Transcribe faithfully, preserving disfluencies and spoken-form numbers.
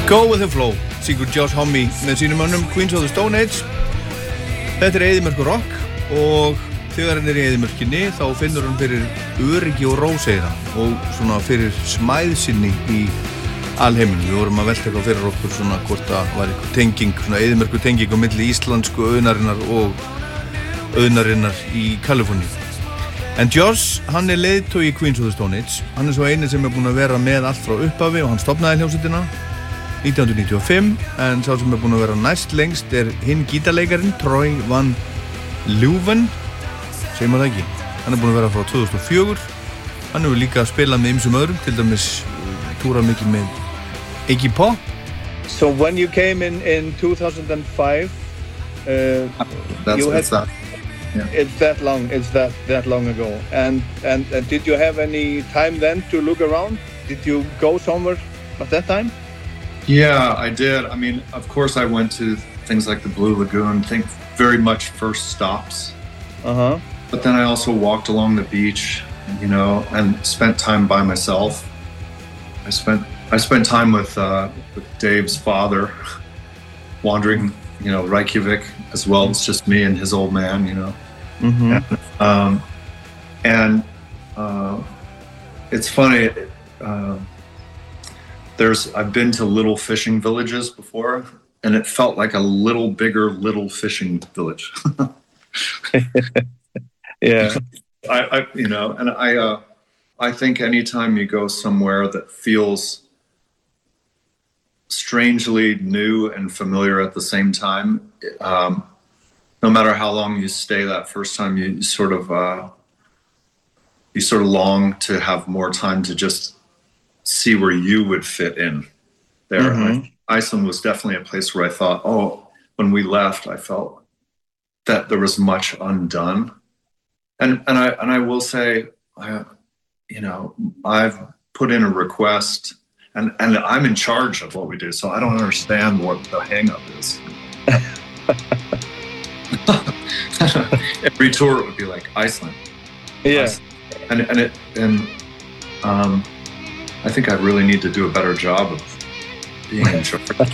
Go with the flow, syngur Josh Homme með sínum mönnum Queens of the Stone Age. Þetta er eyðimörkur rock og þegar hann er í eyðimörkinni þá finnur hann fyrir öryggi og ró, segir hann, og svona fyrir smæðsinni í alheiminu. Við vorum að velta eitthvað fyrir okkur svona hvort það var eitthvað tenging, svona eyðimörku tenging á milli íslensku auðnarinnar og auðnarinnar í Kaliforníu. En Josh, hann er leiðtogi í Queens of the Stone Age. Hann er svo eini sem er búinn að vera með allt frá upphafi og hann stofnaði hljómsveitina nítján hundruð níutíu og fimm, en sá sem er búinn að vera næst lengst er hinn gítarleikarin Troy Van Leeuwen, segir maður það ekki. Hann er búinn að vera frá tvö þúsund og fjögur. Hann hefur líka spilað með ýmsum öðrum, til dæmis túrað mikið með Iggy Pop. So when you came in in two thousand five, uh, that's, you had, that's that. Yeah. It's that long. It's that that long ago. And, and and did you have any time then to look around? Did you go somewhere at that time? Yeah, I did. I mean, of course, I went to things like the Blue Lagoon, think very much first stops. Uh-huh. But then I also walked along the beach, you know, and spent time by myself. I spent I spent time with uh, with Dave's father, wandering, you know, Reykjavik as well. It's just me and his old man, you know. Mm-hmm. And, um, and uh, it's funny. Uh, There's, I've been to little fishing villages before, and it felt like a little bigger little fishing village. Yeah, I, I, you know, and I, uh, I think anytime you go somewhere that feels strangely new and familiar at the same time, um, no matter how long you stay that first time, you, you sort of, uh, you sort of long to have more time to just see where you would fit in there. Mm-hmm. I, Iceland was definitely a place where I thought, oh, when we left, I felt that there was much undone. And and I and I will say, I, you know, I've put in a request, and, and I'm in charge of what we do, so I don't understand what the hang-up is. Every tour it would be like Iceland. Yeah. Iceland. And and it and um I think I really need to do a better job of being in charge.